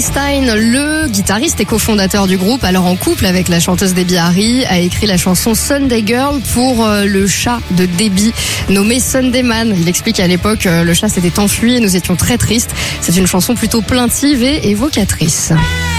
Stein, le guitariste et cofondateur du groupe, alors en couple avec la chanteuse Debbie Harry, a écrit la chanson Sunday Girl pour le chat de Debbie, nommé Sundayman. Il explique qu'à l'époque, le chat s'était enfui et nous étions très tristes. C'est une chanson plutôt plaintive et évocatrice.